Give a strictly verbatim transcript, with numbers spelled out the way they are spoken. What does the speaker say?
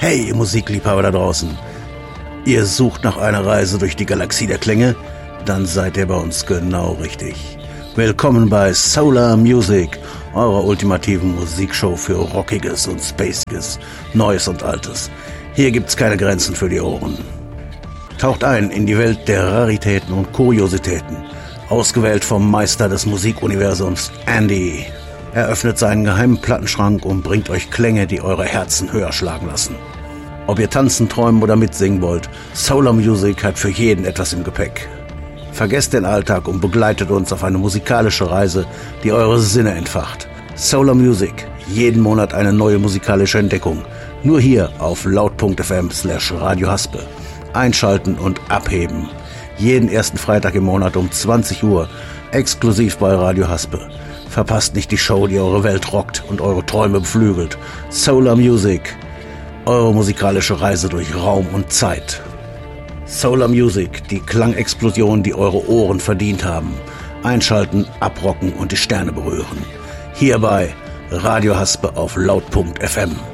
Hey, ihr Musikliebhaber da draußen. Ihr sucht nach einer Reise durch die Galaxie der Klänge? Dann seid ihr bei uns genau richtig. Willkommen bei Solar Music, eurer ultimativen Musikshow für Rockiges und Spaciges, Neues und Altes. Hier gibt's keine Grenzen für die Ohren. Taucht ein in die Welt der Raritäten und Kuriositäten. Ausgewählt vom Meister des Musikuniversums, Andy. Er öffnet seinen geheimen Plattenschrank und bringt euch Klänge, die eure Herzen höher schlagen lassen. Ob ihr tanzen, träumen oder mitsingen wollt, Solar Music hat für jeden etwas im Gepäck. Vergesst den Alltag und begleitet uns auf eine musikalische Reise, die eure Sinne entfacht. Solar Music, jeden Monat eine neue musikalische Entdeckung. Nur hier auf laut.fm slash Radio Haspe. Einschalten und abheben. Jeden ersten Freitag im Monat um zwanzig Uhr, exklusiv bei Radio Haspe. Verpasst nicht die Show, die eure Welt rockt und eure Träume beflügelt. Solar Music, eure musikalische Reise durch Raum und Zeit. Solar Music, die Klangexplosion, die eure Ohren verdient haben. Einschalten, abrocken und die Sterne berühren. Hier bei Radio Haspe auf laut.fm.